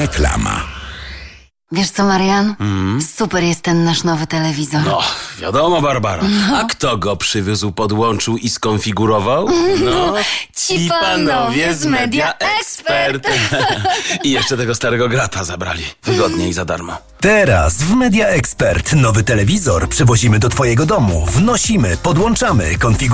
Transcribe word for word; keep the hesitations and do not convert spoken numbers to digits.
Reklama. Wiesz co, Marian? Mm. Super jest ten nasz nowy telewizor. No, wiadomo, Barbara. No. A kto go przywiózł, podłączył i skonfigurował? No, ci panowie z Media Expert. I jeszcze tego starego grata zabrali. Wygodnie i za darmo. Teraz w Media Expert nowy telewizor przywozimy do twojego domu. Wnosimy, podłączamy, konfigurujemy.